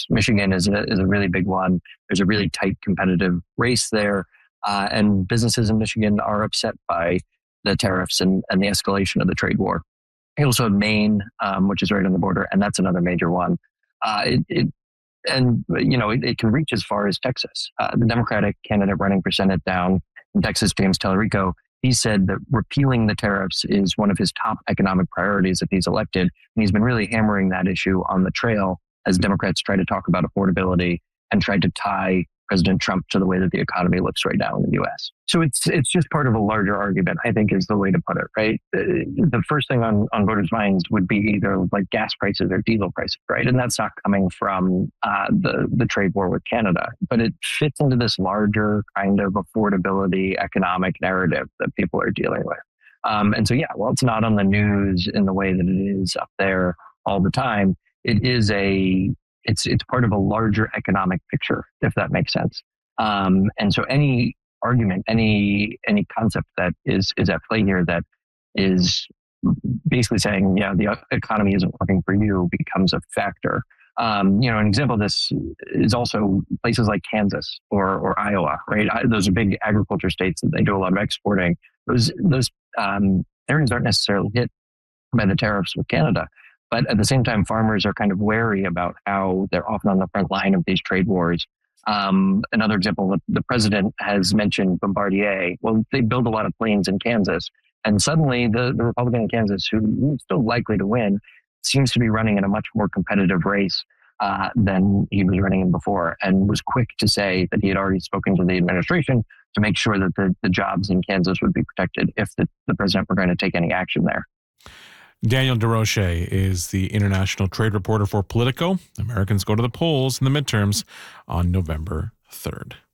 Michigan is a really big one. There's a really tight competitive race there. And businesses in Michigan are upset by the tariffs and the escalation of the trade war. You also have Maine, which is right on the border, and that's another major one. It can reach as far as Texas. The Democratic candidate running for Senate down in Texas, James Tallarico, he said that repealing the tariffs is one of his top economic priorities if he's elected. And he's been really hammering that issue on the trail as Democrats try to talk about affordability and try to tie President Trump to the way that the economy looks right now in the U.S. So it's just part of a larger argument, I think, is the way to put it, right? The first thing on voters' minds would be either like gas prices or diesel prices, right? And that's not coming from the trade war with Canada, but it fits into this larger kind of affordability economic narrative that people are dealing with. And so, while it's not on the news in the way that it is up there all the time, it is it's part of a larger economic picture, if that makes sense. And so any argument, any concept that is at play here that is basically saying, the economy isn't working for you becomes a factor. An example of this is also places like Kansas or Iowa, right? Those are big agriculture states that they do a lot of exporting. Those areas aren't necessarily hit by the tariffs with Canada. But at the same time, farmers are kind of wary about how they're often on the front line of these trade wars. Another example, the president has mentioned Bombardier. Well, they build a lot of planes in Kansas. And suddenly the Republican in Kansas, who's still likely to win, seems to be running in a much more competitive race than he was running in before, and was quick to say that he had already spoken to the administration to make sure that the jobs in Kansas would be protected if the president were going to take any action there. Daniel DeRoche is the international trade reporter for Politico. Americans go to the polls in the midterms on November 3rd.